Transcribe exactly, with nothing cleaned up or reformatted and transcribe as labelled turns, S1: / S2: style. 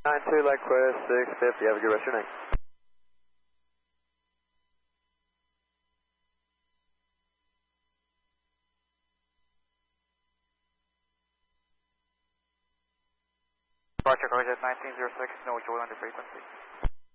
S1: nine two Lequest six fifty, have a good rest of your night.
S2: Departure Corjet nineteen zero six, no joy on the frequency.